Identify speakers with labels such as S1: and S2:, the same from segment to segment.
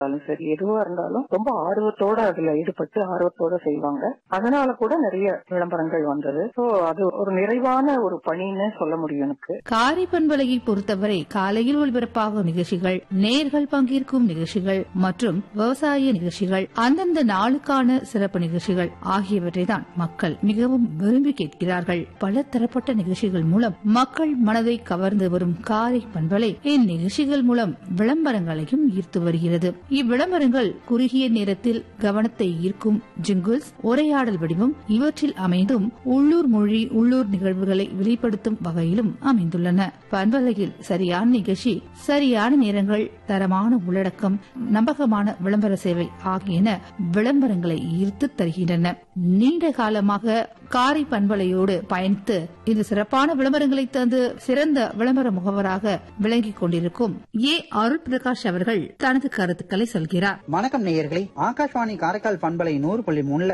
S1: சரி, எதுவா இருந்தாலும் ரொம்ப ஆர்வத்தோட அதுல ஈடுபட்டு ஆர்வத்தோட செய்வாங்க. அதனால கூட நிறைய விளம்பரங்கள் வந்தது. சோ அது ஒரு நிறைவான ஒரு பணின்னு சொல்ல முடியும் எனக்கு.
S2: காரை பண்பலையை பொறுத்தவரை காலையில் ஒளிபரப்பாகும் நிகழ்ச்சிகள், நேயர்கள் பங்கேற்கும் நிகழ்ச்சிகள் மற்றும் விவசாய நிகழ்ச்சிகள், அந்தந்த நாளுக்கான சிறப்பு நிகழ்ச்சிகள் ஆகியவற்றை தான் மக்கள் மிகவும் விரும்பி கேட்கிறார்கள். பல தரப்பட்ட நிகழ்ச்சிகள் மூலம் மக்கள் மனதை கவர்ந்து வரும் காரை பண்பலை இந்நிகழ்ச்சிகள் மூலம் விளம்பரங்களையும் ஈர்த்து வருகிறது. இவ்விளம்பரங்கள் குறுகிய நேரத்தில் கவனத்தை ஈர்க்கும் ஜிங்கிள்ஸ், உரையாடல் வடிவம் இவற்றில் அமைந்தும் உள்ளூர் மொழி, உள்ளூர் நிகழ்வுகளை வெளிப்படுத்தும் வகையிலும் அமைந்துள்ளன. பண்பலையில் சரியான நிகழ்ச்சி, சரியான நேரங்கள், தரமான உள்ளடக்கம், நம்பகமான விளம்பர சேவை ஆகியன விளம்பரங்களை ஈர்த்து தருகின்றன. நீண்ட காலமாக காரை பண்பலையோடு பயணித்து இந்த சிறப்பான விளம்பரங்களை தந்து சிறந்த விளம்பர முகவராக விளங்கிக் கொண்டிருக்கும் அருள் பிரகாஷ் அவர்கள் தனது கருத்துக்களை சொல்கிறார்.
S3: வணக்கம் நேயர்களே, ஆகாஷ்வாணி காரைக்கால் பண்பலை 100.3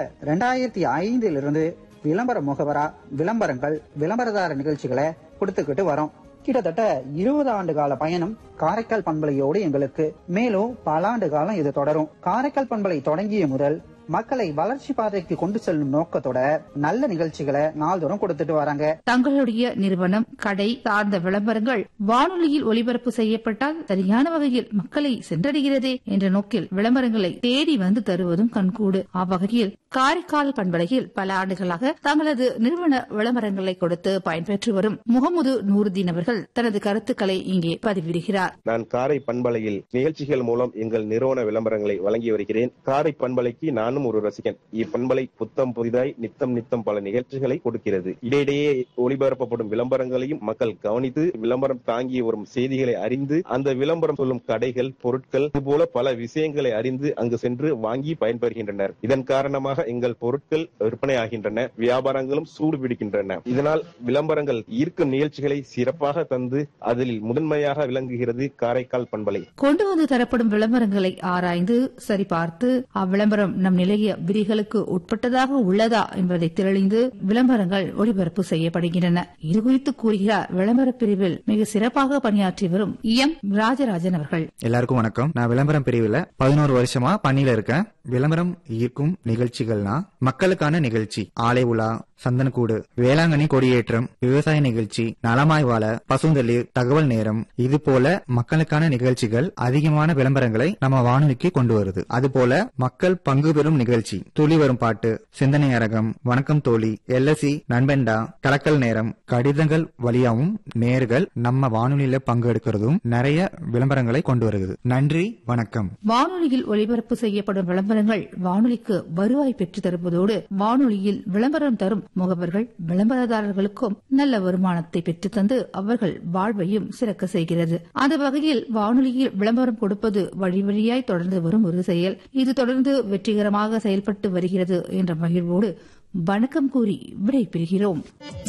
S3: 2005 விளம்பர முகவரா விளம்பரங்கள், விளம்பரதார நிகழ்ச்சிகளை கொடுத்துக்கிட்டு வரோம். கிட்டத்தட்ட 20 ஆண்டு கால பயணம் காரைக்கால் பண்பலையோடு எங்களுக்கு. மேலும் பல ஆண்டு காலம் இது தொடரும். காரைக்கால் பண்பலை தொடங்கிய முதல் மக்களை வளர்ச்சி பாதைக்கு கொண்டு செல்லும் நோக்கத்தோட நல்ல நிகழ்ச்சிகளை நாள்தோறும் கொடுத்துட்டு வராங்க.
S2: தங்களுடைய நிறுவனம், கடை சார்ந்த விளம்பரங்கள் வானொலியில் ஒளிபரப்பு செய்யப்பட்டால் சரியான வகையில் மக்களை சென்றடைகிறதே என்ற நோக்கில் விளம்பரங்களை தேடி வந்து தருவதும் கண்கூடு. அவ்வகையில் காரைக்கால் பண்பலையில் பல ஆண்டுகளாக தங்களது நிறுவன விளம்பரங்களை கொடுத்து பயன்பெற்று வரும் முகமது நூருதீன் அவர்கள் தனது கருத்துக்களை இங்கே பதிவிடுகிறார்.
S4: நான் காரை பண்பலையில் நிகழ்ச்சிகள் மூலம் எங்கள் நிறுவன விளம்பரங்களை வழங்கி வருகிறேன். காரை பண்பலைக்கு நான் ஒரு ரசிகன். இப்பண்பலை புத்தம் புதிதாய் நித்தம் பல நிகழ்ச்சிகளை கொடுக்கிறது. இடையிடையே ஒளிபரப்பப்படும் விளம்பரங்களையும் மக்கள் கவனித்து விளம்பரம் தாங்கி வரும் செய்திகளை அறிந்து அந்த விளம்பரம் சொல்லும் கடைகள், பொருட்கள் இதுபோல பல விஷயங்களை அறிந்து அங்கு சென்று வாங்கி பயன்பெறுகின்றனர். இதன் காரணமாக எங்கள் பொருட்கள் விற்பனை ஆகின்றன, வியாபாரங்களும் சூடு பிடிக்கின்றன. இதனால் விளம்பரங்கள் ஈர்க்கும் நிகழ்ச்சிகளை சிறப்பாக தந்து அதில் முதன்மையாக விளங்குகிறது காரைக்கால் பண்பலை.
S2: கொண்டு வந்து தரப்படும் விளம்பரங்களை ஆராய்ந்து சரிபார்த்து அவ்விளம்பரம் நம் நிலைய விதிகளுக்கு உட்பட்டதாக உள்ளதா என்பதை தெளிந்து விளம்பரங்கள் ஒளிபரப்பு செய்யப்படுகின்றன. இதுகுறித்து கூறுகிறார் விளம்பர பிரிவில் மிக சிறப்பாக பணியாற்றி வரும் ராஜராஜன் அவர்கள்.
S5: எல்லாருக்கும் வணக்கம். நான் விளம்பரம் பிரிவில் 11 வருஷமா பணியில இருக்கேன். விளம்பரம் ஈர்க்கும் நிகழ்ச்சிகள்னா மக்களுக்கான நிகழ்ச்சி, ஆலை உலா, சந்தனக்கூடு, வேளாங்கண்ணி கொடியேற்றம், விவசாய நிகழ்ச்சி, நலமாய் வாழ, பசுந்தளிர், தகவல் நேரம், இது போல மக்களுக்கான நிகழ்ச்சிகள் அதிகமான விளம்பரங்களை நம்ம வானொலிக்கு கொண்டு வருது. அதுபோல மக்கள் பங்கு பெறும் நிகழ்ச்சி, துளி வரும் பாட்டு, சிந்தனை அரங்கம், வணக்கம் தோழி, LSC, நண்பண்டா, கலக்கல் நேரம், கடிதங்கள் வழியாவும் நேர்கள் நம்ம வானொலியில பங்கெடுக்கிறதும் நிறைய விளம்பரங்களை கொண்டு வருகிறது. நன்றி, வணக்கம்.
S2: வானொலியில் ஒளிபரப்பு செய்யப்படும் விளம்பரங்கள் வானொலிக்கு வருவாய் பெற்று தருவதோடு வானொலியில் விளம்பரம் தரும் முகவர்கள் விளம்பரதாரர்களுக்கும் நல்ல வருமானத்தை பெற்று தந்து அவர்கள் வாழ்வையும் சிறக்க செய்கிறது. அந்த வகையில் வானொலியில் விளம்பரம் கொடுப்பது வழி வழியாய் தொடர்ந்து வரும் ஒரு செயல். இது தொடர்ந்து வெற்றிகரமாக செயல்பட்டு வருகிறது என்ற மகிழ்வோடு வணக்கம் கூறி விடைபெறுகிறோம்.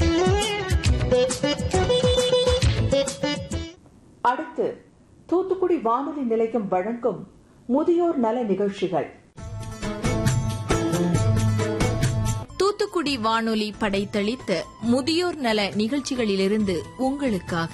S6: அடுத்து தூத்துக்குடி வானொலி நிலையம் வழங்கும் முதியோர் நல நிகழ்ச்சிகள்.
S7: தூத்துக்குடி வானொலி படைத்தளித்த முதியோர் நல நிகழ்ச்சிகளிலிருந்து உங்களுக்காக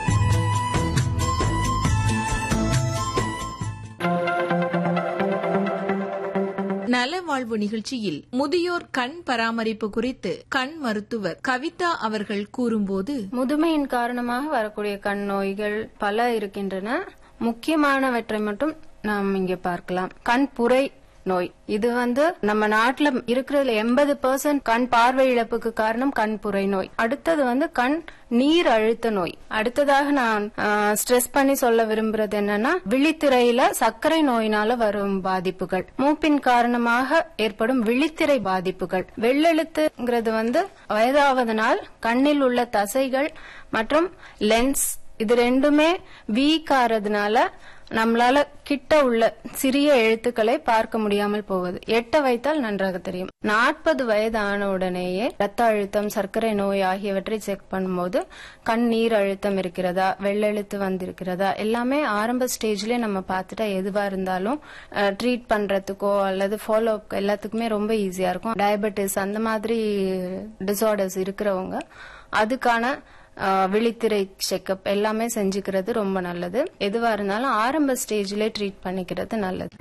S7: நலவாழ்வு நிகழ்ச்சியில் முதியோர் கண் பராமரிப்பு குறித்து கண் மருத்துவர் கவிதா அவர்கள் கூறும்போது,
S8: முதுமையின் காரணமாக வரக்கூடிய கண் நோய்கள் பல இருக்கின்றன. முக்கியமானவற்றை மட்டும் நாம் இங்கே பார்க்கலாம். கண் புரை நோய், இது நம்ம நாட்டுல இருக்கிறதுல 80% கண் பார்வை இழப்புக்கு காரணம் கண்புரை நோய். அடுத்தது கண் நீர் அழுத்த நோய். அடுத்ததாக நான் ஸ்ட்ரெஸ் பண்ணி சொல்ல விரும்புறது என்னன்னா, விழித்திரையில சர்க்கரை நோயினால வரும் பாதிப்புகள், மூப்பின் காரணமாக ஏற்படும் விழித்திரை பாதிப்புகள், வெள்ளெழுத்துங்கிறது வயதாவதனால் கண்ணில் உள்ள தசைகள் மற்றும் லென்ஸ் இது ரெண்டுமே வீக் ஆறதுனால நம்மளால கிட்ட உள்ள சிறிய எழுத்துக்களை பார்க்க முடியாமல் போவது. எட்ட வைத்தால் நன்றாக தெரியும். 40 வயது ஆன உடனேயே ரத்த அழுத்தம், சர்க்கரை நோய் ஆகியவற்றை செக் பண்ணும்போது கண் நீர் அழுத்தம் இருக்கிறதா, வெள்ளெழுத்து வந்திருக்கிறதா எல்லாமே ஆரம்ப ஸ்டேஜ்லயே நம்ம பார்த்துட்டா எதுவா இருந்தாலும் ட்ரீட் பண்றதுக்கோ அல்லது ஃபாலோ அப் எல்லாத்துக்குமே ரொம்ப ஈஸியா இருக்கும். டயபெட்டிஸ் அந்த மாதிரி டிசார்டர்ஸ் இருக்கிறவங்க அதுக்கான விழித்திரை செக்கப் எல்லாமே செஞ்சுக்கிறது ரொம்ப நல்லது. எதுவா இருந்தாலும் ஆரம்ப ஸ்டேஜ்ல ட்ரீட் பண்ணிக்கிறது நல்லது.